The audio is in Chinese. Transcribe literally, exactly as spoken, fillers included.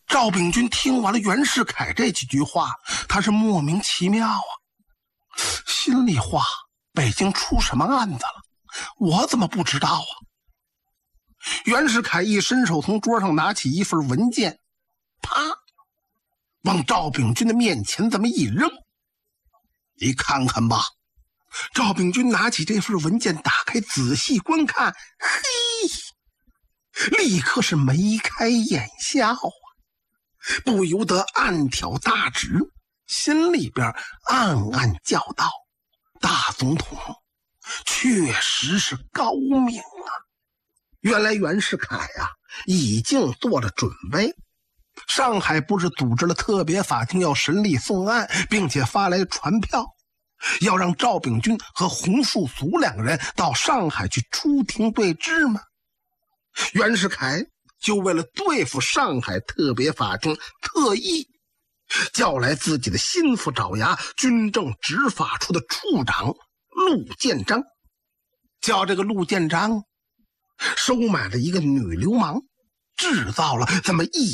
赵秉钧听完了袁世凯这几句话，他是莫名其妙啊，心里话，北京出什么案子了，我怎么不知道啊？袁世凯一伸手从桌上拿起一份文件，啪，往赵秉钧的面前这么一扔。你看看吧。赵秉钧拿起这份文件，打开仔细观看，嘿，立刻是眉开眼笑啊，不由得暗挑大指，心里边暗暗叫道：大总统确实是高明啊！原来袁世凯啊已经做了准备，上海不是组织了特别法庭要审理送案，并且发来传票，要让赵秉钧和洪树俗两个人到上海去出庭对质吗？袁世凯就为了对付上海特别法庭，特意叫来自己的心腹爪牙军政执法处的处长陆建章，叫这个陆建章收买了一个女流氓，制造了这么一